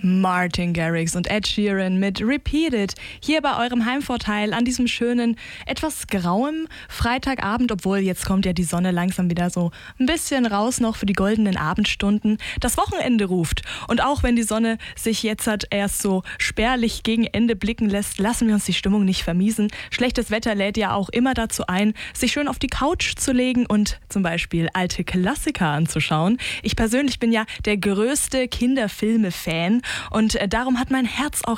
Martin Garrix und Ed Sheeran mit Repeat It. Hier bei eurem Heimvorteil an diesem schönen, etwas grauem Freitagabend, obwohl jetzt kommt ja die Sonne langsam wieder so ein bisschen raus noch für die goldenen Abendstunden. Das Wochenende ruft. Und auch wenn die Sonne sich jetzt erst so spärlich gegen Ende blicken lässt, lassen wir uns die Stimmung nicht vermiesen. Schlechtes Wetter lädt ja auch immer dazu ein, sich schön auf die Couch zu legen und zum Beispiel alte Klassiker anzuschauen. Ich persönlich bin ja der größte Kinderfilme-Fan und darum hat mein Herz auch